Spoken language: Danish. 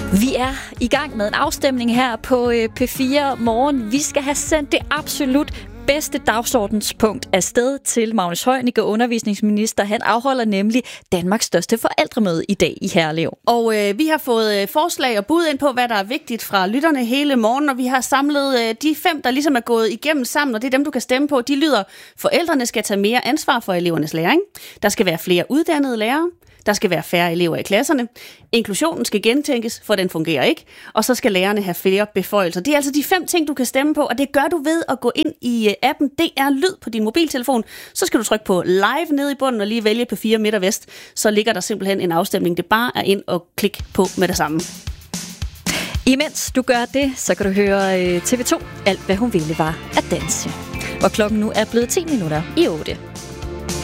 Vi er i gang med en afstemning her på P4 Morgen. Vi skal have sendt det absolut bedste dagsordenspunkt afsted til Magnus Heunicke, undervisningsminister. Han afholder nemlig Danmarks største forældremøde i dag i Herlev. Og vi har fået forslag og bud ind på, hvad der er vigtigt fra lytterne hele morgen, og vi har samlet de 5, der ligesom er gået igennem sammen, og det er dem, du kan stemme på. De lyder: forældrene skal tage mere ansvar for elevernes læring. Der skal være flere uddannede lærere. Der skal være færre elever i klasserne. Inklusionen skal gentænkes, for den fungerer ikke. Og så skal lærerne have flere beføjelser. Det er altså de 5 ting, du kan stemme på, og det gør du ved at gå ind i appen DR Lyd på din mobiltelefon. Så skal du trykke på live nede i bunden og lige vælge på P4 Midt og Vest. Så ligger der simpelthen en afstemning. Det bare er ind og klik på med det samme. Imens du gør det, så kan du høre TV2. Alt hvad hun ville var at danse. Og klokken nu er blevet 10 minutter i 8.